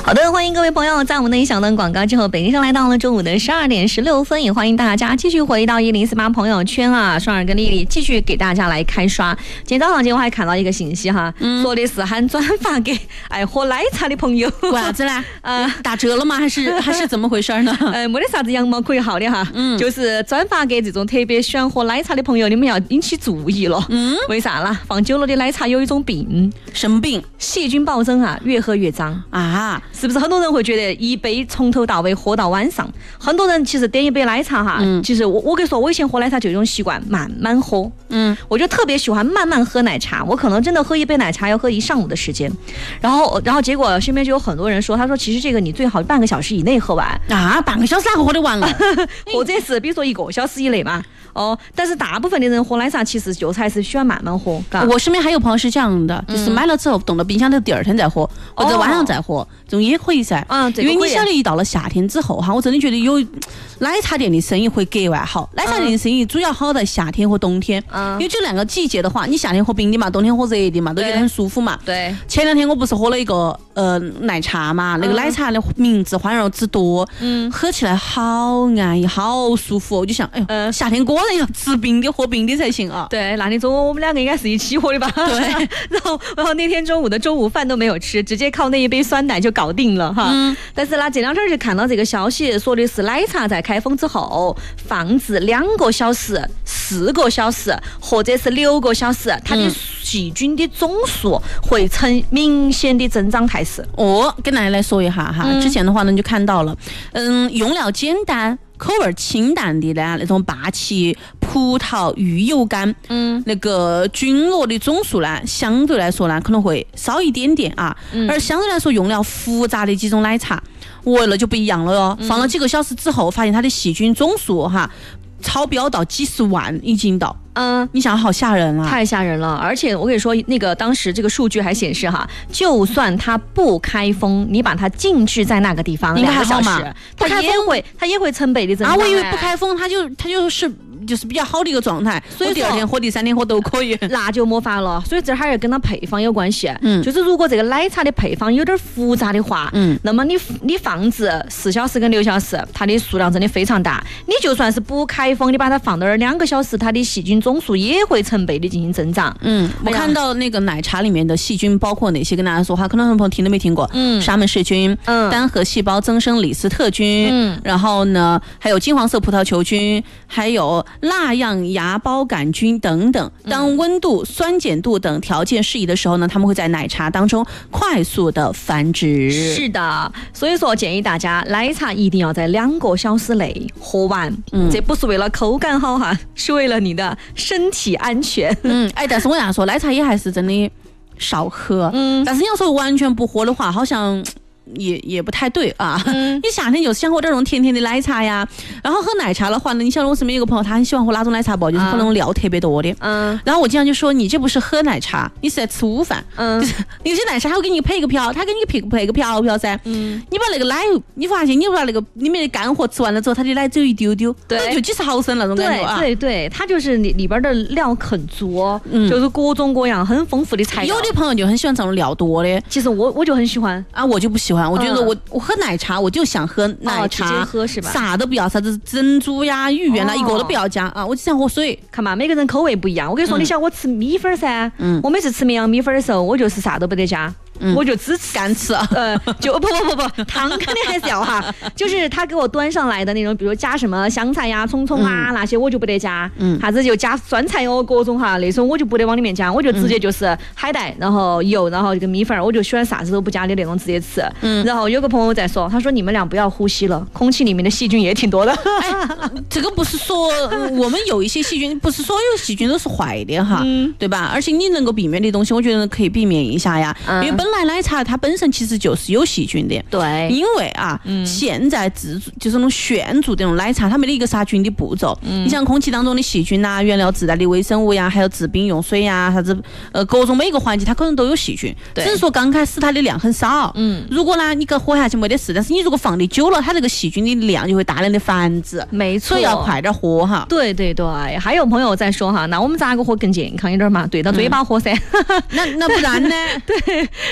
好的，欢迎各位朋友在我们的一小段广告之后，北京上来到了中午的12:16，也欢迎大家继续回到1048朋友圈啊，双儿跟丽丽继续给大家来开刷。今天早上我还看到一个信息哈，说的是喊转发给爱喝奶茶的朋友。 为啥子呢？打折了吗？还是怎么回事呢？ 没得啥子羊毛可以薅的哈，就是转发给这种特别喜欢喝奶茶的朋友，你们要引起注意了。为啥啦？放久了的奶茶有一种病， 什么病？ 细菌暴增啊，越喝越脏啊！ 是不是很多人会觉得一杯从头到尾喝到晚上？很多人其实点一杯奶茶哈，其实我跟你说，我以前喝奶茶就有一种习惯，慢慢喝。我就特别喜欢慢慢喝奶茶，我可能真的喝一杯奶茶要喝1上午的时间。然后结果身边就有很多人说，他说其实这个你最好半个小时以内喝完啊，半个小时哪个喝得完了？ 或者是比如说1个小时以内嘛。但是大部分的人喝奶茶其实就还是喜欢慢慢喝。 我身边还有朋友是这样的，就是买了之后冻到冰箱里，第二天再喝，或者晚上再喝，这种也可以噻。因为你晓得，一到了夏天之后哈，我真的觉得有奶茶店的生意会格外好。奶茶店的生意主要好在夏天和冬天，因为这两个季节的话，你夏天喝冰的嘛，冬天喝热的嘛，都觉得很舒服嘛。 对。 前2天我不是喝了一个奶茶嘛，那个奶茶的名字欢乐之多，喝起来好安逸，好舒服。我就想，哎呦，夏天果然要吃冰的，喝冰的才行啊。 对，那天中午我们2个应该是一起喝的吧？ 对。 然后那天中午的中午饭都没有吃，直接靠那一杯酸奶就搞定了哈。但是呢，这2天就看到这个消息，说的是奶茶在开封之后放置2个小时、4个小时或者是6个小时，它的细菌的总数会呈明显的增长态势。 跟大家来说一下哈，之前的话呢就看到了，用料简单。口味清淡的呢，那种霸气葡萄芋油干，那个菌落的总数呢，相对来说呢可能会少一点点啊，而相对来说用料复杂的几种奶茶，那就不一样了哟。放了几个小时之后，发现它的细菌总数哈超标到几十万，已经到。你想好吓人啊， 太吓人了！而且我跟你说，那个当时这个数据还显示哈，就算它不开封，你把它静置在那个地方2个小时，它也会成倍的增长。 我以为不开封，它就是比较好的一个状态，所以第2天喝、第3天喝都可以。 那就没法了，所以这还要跟它配方有关系。就是如果这个奶茶的配方有点复杂的话，那么你放置4小时跟6小时，它的数量真的非常大。你就算是不开封，你把它放到2个小时，它的细菌总数也会成倍的进行增长。 我看到那个奶茶里面的细菌包括哪些，跟大家说哈，可能很多朋友听都没听过。沙门氏菌、单核细胞增生李斯特菌，然后呢还有金黄色葡萄球菌，还有蜡样芽孢杆菌等等。当温度、酸碱度等条件适宜的时候呢，他们会在奶茶当中快速的繁殖。 是的，所以说建议大家奶茶一定要在2个小时内喝完。这不是为了口感好哈，是为了你的身体安全。 但是我跟大家说，奶茶也还是真的少喝。但是你要说完全不喝的话，好像也不太对啊。你夏天就是想喝点那种甜甜的奶茶呀，然后喝奶茶的话呢，你晓得我身边有个朋友，他很喜欢喝哪种奶茶不？就是喝那种料特别多的。然后我经常就说，你这不是喝奶茶，你是在吃午饭。就是有些奶茶他会给你配一个瓢，他给你配个瓢噻。你把那个奶，你发现你把那个里面的干货吃完了之后，它的奶只有一丢丢，对，就几十毫升那种感觉啊。 对，它就是里边的料很足，就是各种各样很丰富的材料。 有的朋友就很喜欢这种料多的， 其实我就很喜欢啊，我就不喜欢。我觉得我喝奶茶，我就想喝奶茶， 直接喝是吧？ 啥都不要，啥子珍珠呀、芋圆啦，一个都不要加啊！我就想喝水。 看嘛，每个人口味不一样。我跟你说，你想我吃米粉噻，我每次吃绵阳米粉的时候，我就是啥都不得加。我就只吃干吃， 就不，汤肯定还是要哈，就是他给我端上来的那种，比如加什么香菜呀、葱啊那些，我就不得加，啥子就加酸菜哦，各种哈那种我就不得往里面加，我就直接就是海带，然后油，然后这个米粉，我就喜欢啥子都不加的那种直接吃。然后有个朋友在说，他说你们俩不要呼吸了，空气里面的细菌也挺多的。 这个不是说我们有一些细菌，不是所有细菌都是坏的哈，对吧？而且你能够避免的东西，我觉得可以避免一下呀，因为本来奶茶它本身其实就是有细菌的， 对， 因为啊，现在就是那种炫做的那种奶茶，它没得一个杀菌的步骤。你像空气当中的细菌啊、原料自带的微生物呀，还有制冰用水呀，啥子各种每个环节它可能都有细菌，只是说刚开始它的量很少。如果呢你喝下去没得事，但是你如果放的久了，它这个细菌的量就会大量的繁殖。 没错， 所以要快点喝哈。 对，还有朋友在说哈，那我们咋个喝更健康一点嘛？对到嘴巴喝噻。 那不然呢？ 对。